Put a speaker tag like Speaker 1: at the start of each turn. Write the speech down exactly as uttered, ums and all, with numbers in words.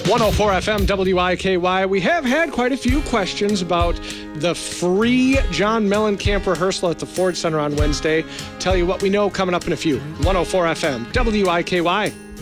Speaker 1: one oh four F M W I K Y. We have had quite a few questions about the free John Mellencamp rehearsal at the Ford Center on Wednesday. Tell you what we know coming up in a few. one oh four F M W I K Y.